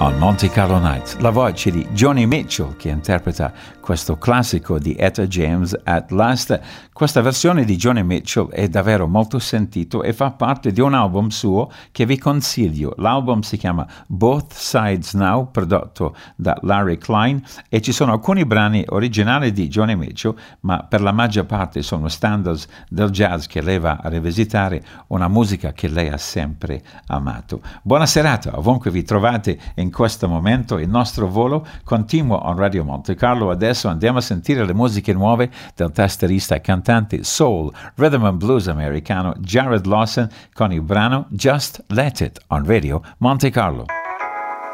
on Monte Carlo Nights, la voce di Joni Mitchell che interpreta questo classico di Etta James, At Last. Questa versione di Joni Mitchell è davvero molto sentito e fa parte di un album suo che vi consiglio. L'album si chiama Both Sides Now, prodotto da Larry Klein, e ci sono alcuni brani originali di Joni Mitchell, ma per la maggior parte sono standards del jazz che lei va a rivisitare, una musica che lei ha sempre amato. Buona serata, ovunque vi trovate in questo momento. Il nostro volo continua on Radio Monte Carlo. Adesso andiamo a sentire le musiche nuove del tastierista e cantante soul, rhythm and blues americano Jared Lawson con il brano Just Let It on Radio Monte Carlo.